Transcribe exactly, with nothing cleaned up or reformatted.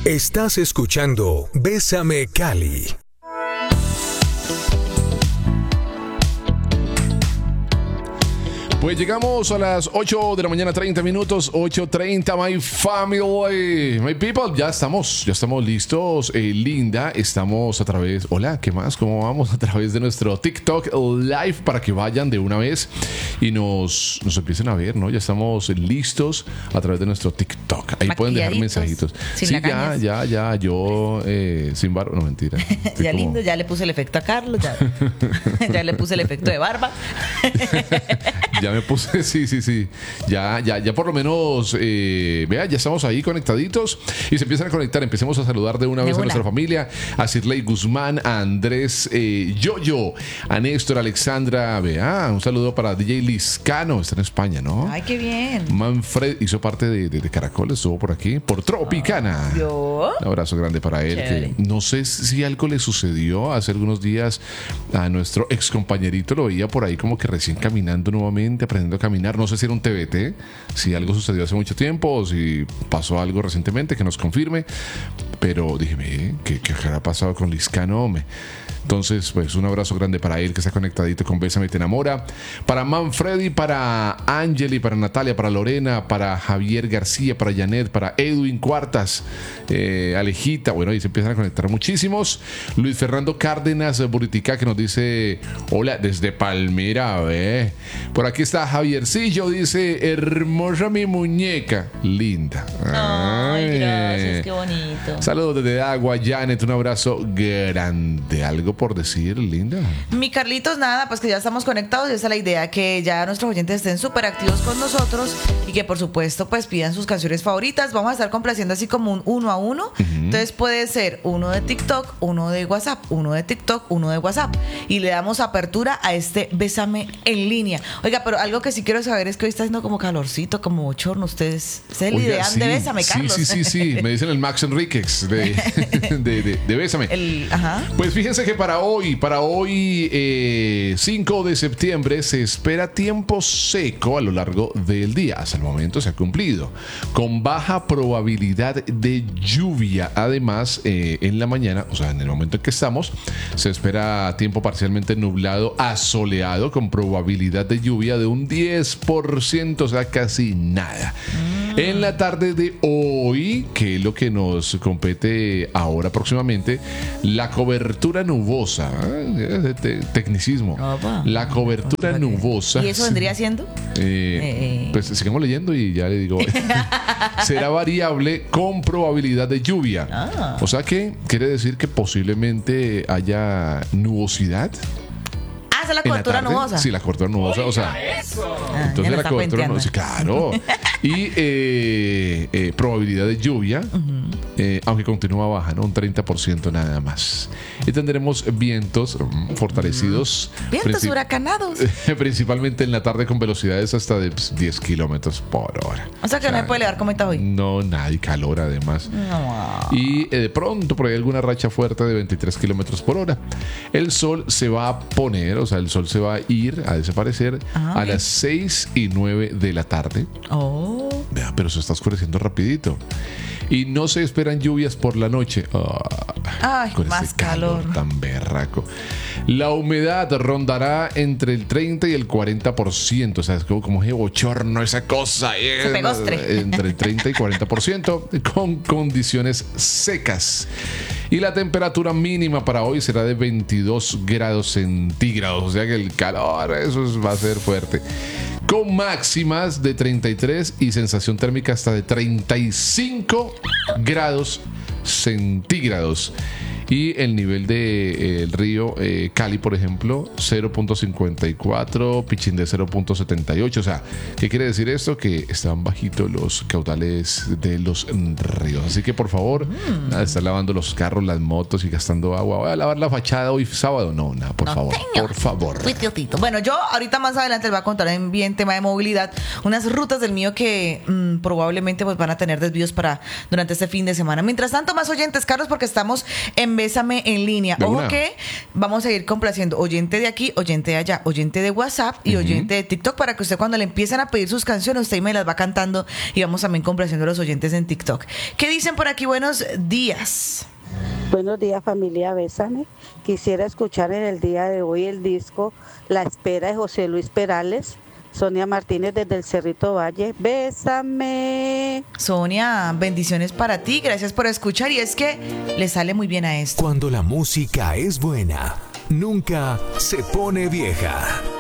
Estás escuchando Bésame Cali. Pues llegamos a las ocho de la mañana, treinta minutos, ocho treinta, my family, my people, ya estamos, ya estamos listos, eh, Linda, estamos a través, hola, ¿qué más? ¿Cómo vamos? A través de nuestro TikTok Live para que vayan de una vez y nos, nos empiecen a ver, ¿no? Ya estamos listos a través de nuestro TikTok, ahí pueden dejar mensajitos. Sí, ya, ya, ya, yo, eh, sin barba, no, mentira. Ya como... lindo, ya le puse el efecto a Carlos, ya, ya le puse el efecto de barba. Ya me puse, sí, sí, sí. Ya, ya, ya por lo menos, eh, vea, ya estamos ahí conectaditos y se empiezan a conectar. Empecemos a saludar de una vez a nuestra familia, a Cirley Guzmán, a Andrés eh, Yoyo, a Néstor, a Alexandra, vea, un saludo para D J Liscano, está en España, ¿no? Ay, qué bien. Manfred hizo parte de, de, de Caracol, estuvo por aquí, por Tropicana. ¿Yo? Un abrazo grande para él. Que no sé si algo le sucedió hace algunos días a nuestro ex compañerito, lo veía por ahí como que recién caminando nuevamente, aprendiendo a caminar. No sé si era un T B T, si algo sucedió hace mucho tiempo o si pasó algo recientemente, que nos confirme. Pero dije, ¿qué, qué habrá pasado con Liscano, hombre? Entonces, pues un abrazo grande para él que está conectadito con Bésame Te Enamora. Para Manfredi, para Angeli, para Natalia, para Lorena, para Javier García, para Janet, para Edwin Cuartas, eh, Alejita. Bueno, ahí se empiezan a conectar muchísimos. Luis Fernando Cárdenas Buritica que nos dice, hola, desde Palmira, ve. Por aquí está Javiercillo, dice, hermosa mi muñeca, linda. Ay, Ay gracias, qué bonito. Saludos desde Agua, Janet, un abrazo grande. ¿Algo por decir, Linda? Mi Carlitos, nada, pues que ya estamos conectados y esa es la idea, que ya nuestros oyentes estén súper activos con nosotros y que por supuesto pues pidan sus canciones favoritas. Vamos a estar complaciendo así como un uno a uno. Uh-huh. Entonces puede ser uno de TikTok, uno de WhatsApp, uno de TikTok, uno de WhatsApp y le damos apertura a este Bésame en línea. Oiga, pero algo que sí quiero saber es que hoy está haciendo como calorcito, como bochorno. Ustedes se el idean sí, de Bésame, Carlos. Sí, sí, sí, sí. Me dicen el Max Enríquez de, de, de, de Bésame. El, ajá. Pues fíjense que para hoy, para hoy eh, cinco de septiembre se espera tiempo seco a lo largo del día. Hasta el momento se ha cumplido, con baja probabilidad de lluvia. Además, eh, en la mañana, o sea, en el momento en que estamos, se espera tiempo parcialmente nublado a soleado, con probabilidad de lluvia de un diez por ciento, o sea, casi nada. Mm. En la tarde de hoy, que es lo que nos compete ahora próximamente, la cobertura nubosa, ¿eh? Tecnicismo. Opa. La cobertura okay. nubosa. ¿Y eso vendría siendo? Eh, eh. Pues sigamos leyendo y ya le digo. Será variable con probabilidad de lluvia. Ah. O sea que quiere decir que posiblemente haya nubosidad. Ah, esa es la cobertura nubosa. Sí, la cobertura nubosa. O sea, ah, entonces la cobertura nubosa. Sí, claro. Y eh, eh, probabilidad de lluvia, uh-huh. eh, aunque continúa baja, ¿no? Un treinta por ciento nada más. Y tendremos vientos um, fortalecidos. Uh-huh. Vientos princip- huracanados. Principalmente en la tarde con velocidades hasta de pues, diez kilómetros por hora. O sea que o sea, no se puede elevar como está hoy. No, nada, y calor además. No. Y eh, de pronto por ahí alguna racha fuerte de veintitrés kilómetros por hora. El sol se va a poner, o sea, el sol se va a ir, a desaparecer ah, a okay. las seis y nueve de la tarde. Oh. Vea, pero se está oscureciendo rapidito. Y no se esperan lluvias por la noche. Oh, Ay, con más este calor, calor tan berraco. La humedad rondará entre el treinta y el cuarenta por ciento. O sea, es como, como ese bochorno, esa cosa. Eh, se pegostre. Entre el treinta y cuarenta por ciento con condiciones secas. Y la temperatura mínima para hoy será de veintidós grados centígrados. O sea que el calor, eso va a ser fuerte. Con máximas de treinta y tres y sensación térmica hasta de treinta y cinco grados centígrados. Y el nivel del de, eh, río eh, Cali, por ejemplo, cero punto cincuenta y cuatro, Pichindé cero punto setenta y ocho. O sea, ¿qué quiere decir esto? Que están bajitos los caudales de los ríos. Así que, por favor, mm. nada de estar lavando los carros, las motos y gastando agua. Voy a lavar la fachada hoy sábado. No, nada, por no, favor, señor. Por favor. Bueno, yo ahorita más adelante les voy a contar en bien tema de movilidad unas rutas del mío que mmm, probablemente pues, van a tener desvíos para durante este fin de semana. Mientras tanto, más oyentes, Carlos, porque estamos en Bésame en línea. De Ojo una. que vamos a ir complaciendo oyente de aquí, oyente de allá, oyente de WhatsApp y Ujú. oyente de TikTok para que usted cuando le empiecen a pedir sus canciones, usted me las va cantando y vamos también complaciendo a los oyentes en TikTok. ¿Qué dicen por aquí? Buenos días. Buenos días, familia Bésame. Quisiera escuchar en el día de hoy el disco La Espera de José Luis Perales. Sonia Martínez desde el Cerrito Valle. Bésame. Sonia, bendiciones para ti, gracias por escuchar y es que le sale muy bien a esto. Cuando la música es buena, nunca se pone vieja.